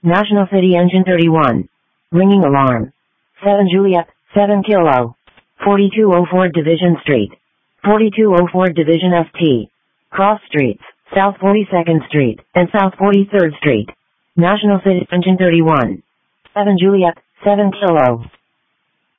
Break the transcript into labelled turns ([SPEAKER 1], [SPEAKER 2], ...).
[SPEAKER 1] National City Engine 31. Ringing alarm. 7 Juliet, 7 Kilo. 4204 Division Street. 4204 Division ST. Cross Streets, South 42nd Street, and South 43rd Street. National City Engine 31. 7 Juliet, 7 Kilo.